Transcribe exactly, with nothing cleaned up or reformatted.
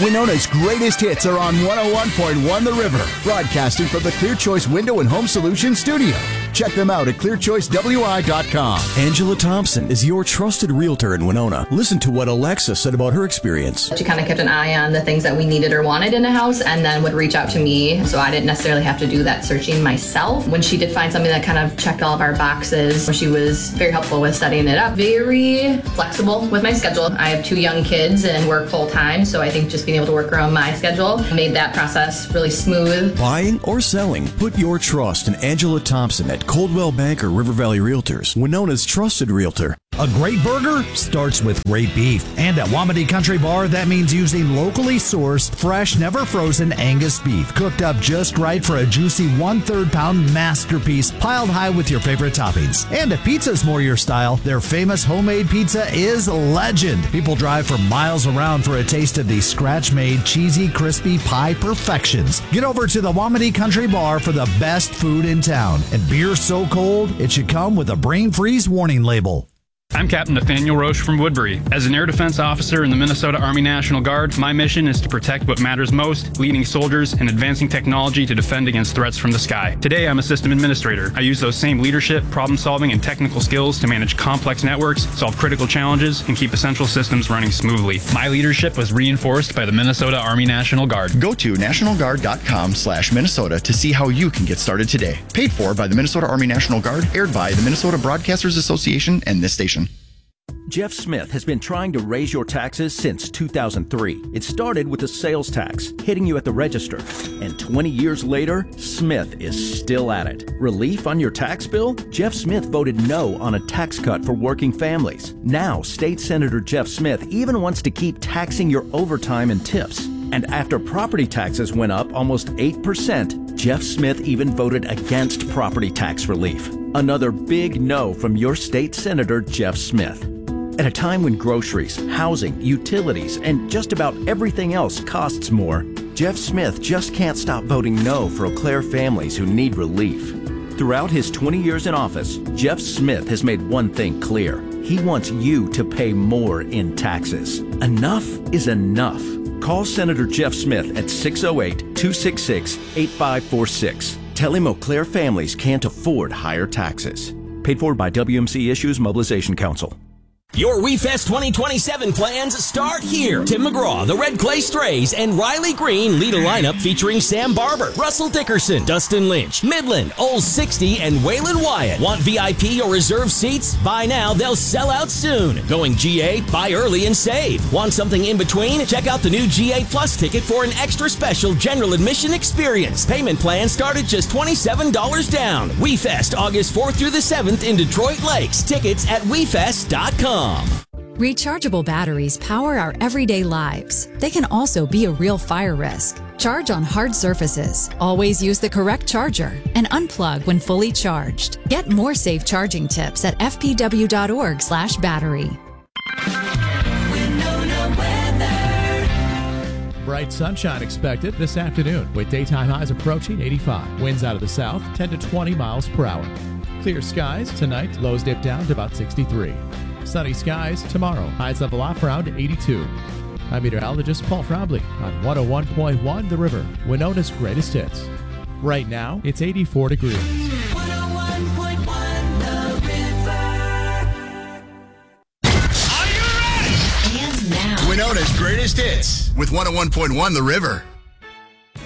Winona's greatest hits are on one oh one point one The River, broadcasting from the Clear Choice Window and Home Solutions studio. Check them out at clear choice w i dot com. Angela Thompson is your trusted realtor in Winona. Listen to what Alexa said about her experience. She kind of kept an eye on the things that we needed or wanted in a house and then would reach out to me, so I didn't necessarily have to do that searching myself. When she did find something that kind of checked all of our boxes, she was very helpful with setting it up. Very flexible with my schedule. I have two young kids and work full time, so I think just being able to work around my schedule made that process really smooth. Buying or selling, put your trust in Angela Thompson at Coldwell Banker River Valley Realtors, Winona's trusted realtor. A great burger starts with great beef. And at Wamedy Country Bar, that means using locally sourced, fresh, never frozen Angus beef, cooked up just right for a juicy one-third pound masterpiece, piled high with your favorite toppings. And if pizza's more your style, their famous homemade pizza is legend. People drive for miles around for a taste of these scratch-made, cheesy, crispy pie perfections. Get over to the Wamedy Country Bar for the best food in town. And beer so cold, it should come with a brain freeze warning label. I'm Captain Nathaniel Roche from Woodbury. As an air defense officer in the Minnesota Army National Guard, my mission is to protect what matters most, leading soldiers and advancing technology to defend against threats from the sky. Today, I'm a system administrator. I use those same leadership, problem-solving, and technical skills to manage complex networks, solve critical challenges, and keep essential systems running smoothly. My leadership was reinforced by the Minnesota Army National Guard. Go to national guard dot com slash Minnesota to see how you can get started today. Paid for by the Minnesota Army National Guard, aired by the Minnesota Broadcasters Association and this station. Jeff Smith has been trying to raise your taxes since two thousand three. It started with the sales tax, hitting you at the register. And twenty years later, Smith is still at it. Relief on your tax bill? Jeff Smith voted no on a tax cut for working families. Now, State Senator Jeff Smith even wants to keep taxing your overtime and tips. And after property taxes went up almost eight percent, Jeff Smith even voted against property tax relief. Another big no from your state senator, Jeff Smith. At a time when groceries, housing, utilities, and just about everything else costs more, Jeff Smith just can't stop voting no for Eau Claire families who need relief. Throughout his twenty years in office, Jeff Smith has made one thing clear. He wants you to pay more in taxes. Enough is enough. Call Senator Jeff Smith at six oh eight, two six six, eight five four six. Tell him Eau Claire families can't afford higher taxes. Paid for by W M C Issues Mobilization Council. Your WeFest twenty twenty-seven plans start here. Tim McGraw, the Red Clay Strays, and Riley Green lead a lineup featuring Sam Barber, Russell Dickerson, Dustin Lynch, Midland, Old sixty, and Waylon Wyatt. Want V I P or reserve seats? Buy now, they'll sell out soon. Going G A? Buy early and save. Want something in between? Check out the new G A Plus ticket for an extra special general admission experience. Payment plans start at just twenty-seven dollars down. WeFest, August fourth through the seventh in Detroit Lakes. Tickets at we fest dot com. Rechargeable batteries power our everyday lives. They can also be a real fire risk. Charge on hard surfaces. Always use the correct charger and unplug when fully charged. Get more safe charging tips at f p w dot org slash battery. Bright sunshine expected this afternoon with daytime highs approaching eighty-five. Winds out of the south ten to twenty miles per hour. Clear skies tonight, lows dip down to about sixty-three. Sunny skies tomorrow, highs level off around eighty-two. I'm meteorologist Paul Frobley on one oh one point one The River, Winona's greatest hits. Right now, it's eighty-four degrees. one oh one point one The River. Are you ready? And now, Winona's greatest hits with one oh one point one The River.